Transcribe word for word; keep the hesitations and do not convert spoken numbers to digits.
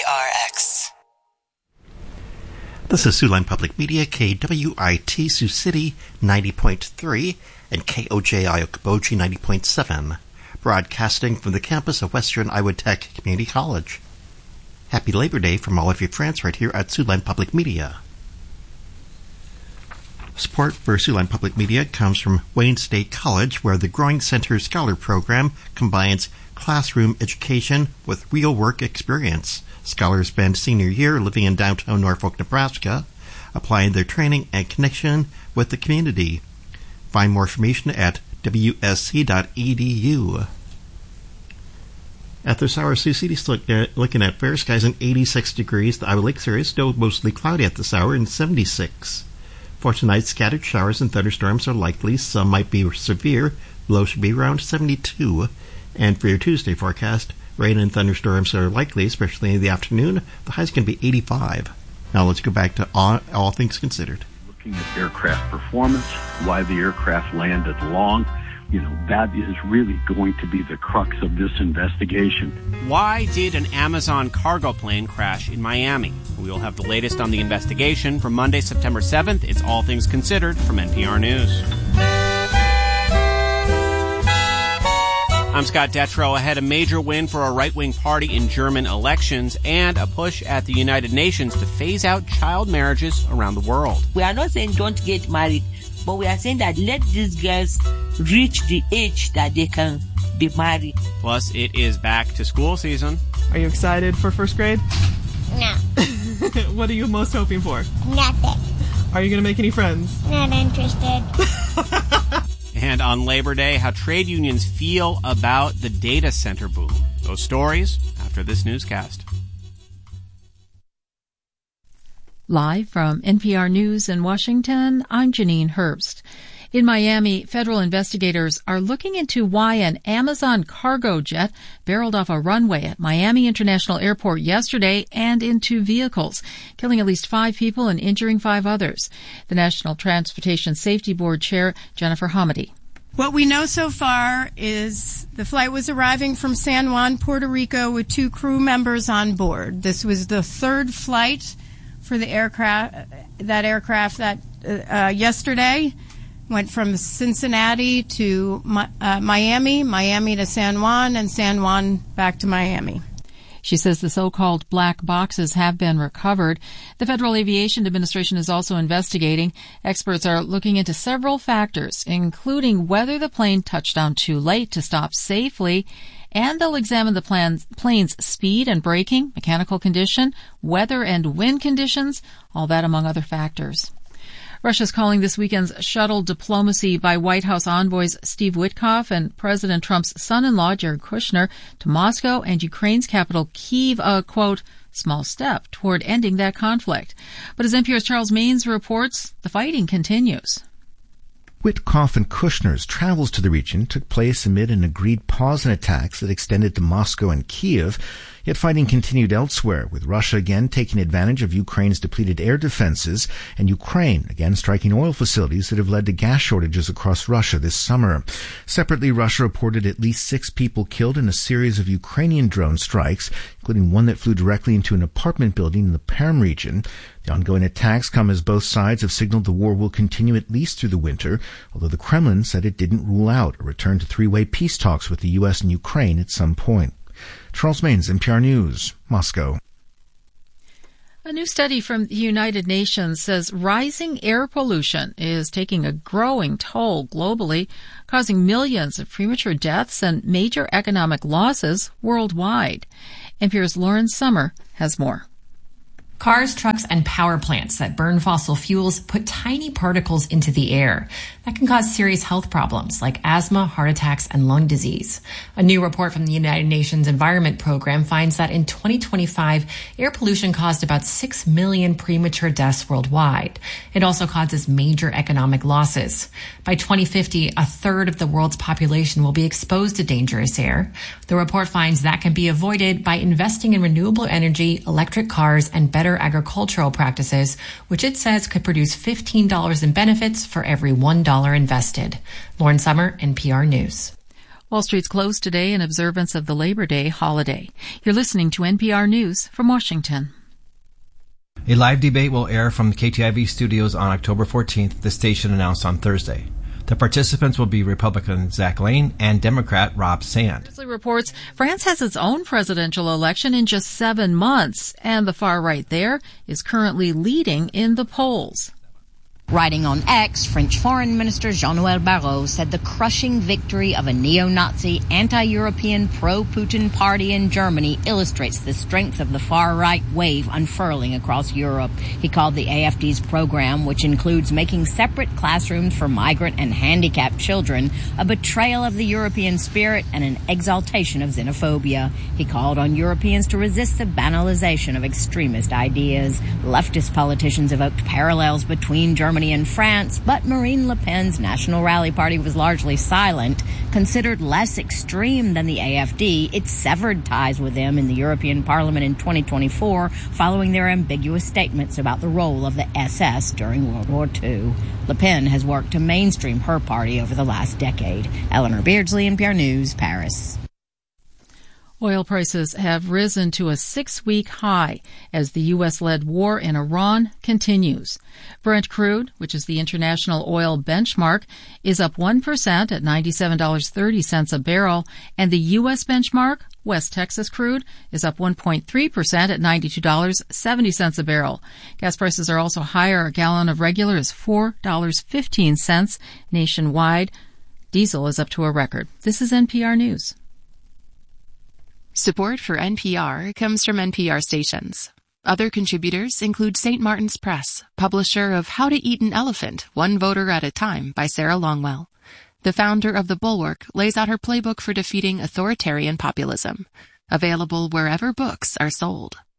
R X. This is Siouxland Public Media, K W I T Sioux City ninety point three and K O J I Okoboji ninety point seven, broadcasting from the campus of Western Iowa Tech Community College. Happy Labor Day from all of your friends right here at Siouxland Public Media. Support for Siouxland Public Media comes from Wayne State College, where the Growing Center Scholar Program combines classroom education with real work experience. Scholars spend senior year living in downtown Norfolk, Nebraska, applying their training and connection with the community. Find more information at w s c dot e d u. At this hour, Sioux City is looking at fair skies and eighty-six degrees. The Iowa Lakes area is still mostly cloudy at this hour and seventy-six. For tonight, scattered showers and thunderstorms are likely. Some might be severe. Low should be around seventy-two. And for your Tuesday forecast, rain and thunderstorms are likely, especially in the afternoon. The high's going to be eighty-five. Now let's go back to all, all things considered. Looking at aircraft performance, why the aircraft landed long, you know, that is really going to be the crux of this investigation. Why did an Amazon cargo plane crash in Miami? We'll have the latest on the investigation from Monday, September seventh. It's All Things Considered from N P R News. I'm Scott Detrow. Ahead, a major win for a right-wing party in German elections and a push at the United Nations to phase out child marriages around the world. We are not saying don't get married, but we are saying that let these girls reach the age that they can be married. Plus, it is back to school season. Are you excited for first grade? No. What are you most hoping for? Nothing. Are you going to make any friends? Not interested. And on Labor Day, how trade unions feel about the data center boom. Those stories after this newscast. Live from N P R News in Washington, I'm Janine Herbst. In Miami, federal investigators are looking into why an Amazon cargo jet barreled off a runway at Miami International Airport yesterday and into vehicles, killing at least five people and injuring five others. The National Transportation Safety Board Chair, Jennifer Hamady. What we know so far is the flight was arriving from San Juan, Puerto Rico, with two crew members on board. This was the third flight for the aircraft, that aircraft that uh, yesterday went from Cincinnati to uh, Miami, Miami to San Juan, and San Juan back to Miami. She says the so-called black boxes have been recovered. The Federal Aviation Administration is also investigating. Experts are looking into several factors, including whether the plane touched down too late to stop safely, and they'll examine the plan's, plane's speed and braking, mechanical condition, weather and wind conditions, all that among other factors. Russia's calling this weekend's shuttle diplomacy by White House envoys Steve Witkoff and President Trump's son-in-law, Jared Kushner, to Moscow and Ukraine's capital, Kyiv, a, quote, small step toward ending that conflict. But as N P R's Charles Maines reports, the fighting continues. Witkoff and Kushner's travels to the region took place amid an agreed pause in attacks that extended to Moscow and Kyiv, yet fighting continued elsewhere, with Russia again taking advantage of Ukraine's depleted air defenses and Ukraine again striking oil facilities that have led to gas shortages across Russia this summer. Separately, Russia reported at least six people killed in a series of Ukrainian drone strikes, including one that flew directly into an apartment building in the Perm region. The ongoing attacks come as both sides have signaled the war will continue at least through the winter, although the Kremlin said it didn't rule out a return to three-way peace talks with the U S and Ukraine at some point. Charles Maines, N P R News, Moscow. A new study from the United Nations says rising air pollution is taking a growing toll globally, causing millions of premature deaths and major economic losses worldwide. N P R's Lauren Sommer has more. Cars, trucks, and power plants that burn fossil fuels put tiny particles into the air. That can cause serious health problems like asthma, heart attacks, and lung disease. A new report from the United Nations Environment Program finds that in twenty twenty-five, air pollution caused about six million premature deaths worldwide. It also causes major economic losses. By twenty fifty, a third of the world's population will be exposed to dangerous air. The report finds that can be avoided by investing in renewable energy, electric cars, and better agricultural practices, which it says could produce fifteen dollars in benefits for every one dollar invested. Lauren Sommer, N P R News. Wall Street's closed today in observance of the Labor Day holiday. You're listening to N P R News from Washington. A live debate will air from the K T I V studios on October fourteenth, the station announced on Thursday. The participants will be Republican Zach Lane and Democrat Rob Sand. Reports France has its own presidential election in just seven months, and the far right there is currently leading in the polls. Writing on X, French Foreign Minister Jean-Noel Barrot said the crushing victory of a neo-Nazi, anti-European, pro-Putin party in Germany illustrates the strength of the far-right wave unfurling across Europe. He called the A F D's program, which includes making separate classrooms for migrant and handicapped children, a betrayal of the European spirit and an exaltation of xenophobia. He called on Europeans to resist the banalization of extremist ideas. Leftist politicians evoked parallels between Germany and France, but Marine Le Pen's National Rally Party was largely silent. Considered less extreme than the A F D, it severed ties with them in the European Parliament in twenty twenty-four following their ambiguous statements about the role of the S S during World War Two. Le Pen has worked to mainstream her party over the last decade. Eleanor Beardsley, N P R News, Paris. Oil prices have risen to a six-week high as the U S-led war in Iran continues. Brent crude, which is the international oil benchmark, is up one percent at ninety-seven dollars and thirty cents a barrel, and the U S benchmark, West Texas crude, is up one point three percent at ninety-two dollars and seventy cents a barrel. Gas prices are also higher. A gallon of regular is four dollars and fifteen cents nationwide. Diesel is up to a record. This is N P R News. Support for N P R comes from N P R stations. Other contributors include Saint Martin's Press, publisher of How to Eat an Elephant, One Voter at a Time by Sarah Longwell. The founder of The Bulwark lays out her playbook for defeating authoritarian populism. Available wherever books are sold.